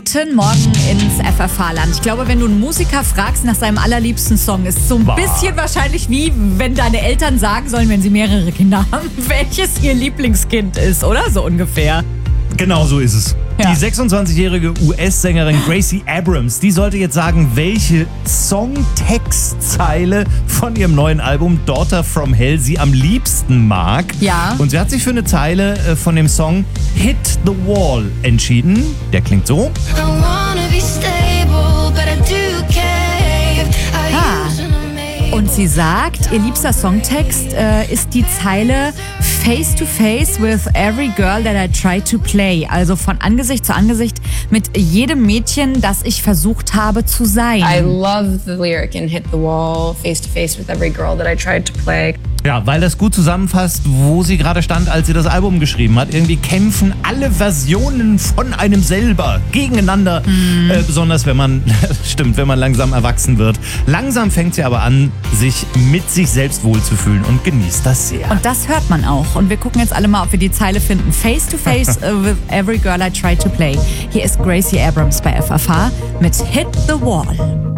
Guten Morgen ins FFH-Land. Ich glaube, wenn du einen Musiker fragst nach seinem allerliebsten Song, ist so ein bisschen wahrscheinlich wie, wenn deine Eltern sagen sollen, wenn sie mehrere Kinder haben, welches ihr Lieblingskind ist, oder? So ungefähr. Genau so ist es. Ja. Die 26-jährige US-Sängerin Gracie Abrams, die sollte jetzt sagen, welche Songtextzeile von ihrem neuen Album Daughter from Hell sie am liebsten mag. Ja. Und sie hat sich für eine Zeile von dem Song Hit the Wall entschieden. Der klingt so. Und sie sagt, ihr liebster Songtext ist die Zeile Face to face with every girl that I try to play. Also von Angesicht zu Angesicht mit jedem Mädchen, das ich versucht habe zu sein. I love the lyric in Hit the Wall, face to face with every girl that I tried to play. Ja, weil das gut zusammenfasst, wo sie gerade stand, als sie das Album geschrieben hat. Irgendwie kämpfen alle Versionen von einem selber gegeneinander. Besonders wenn man, wenn man langsam erwachsen wird. Langsam fängt sie aber an, sich mit sich selbst wohlzufühlen und genießt das sehr. Und das hört man auch. Und wir gucken jetzt alle mal, ob wir die Zeile finden. Face to face with every girl I try to play. Hier ist Gracie Abrams bei FFH mit Hit the Wall.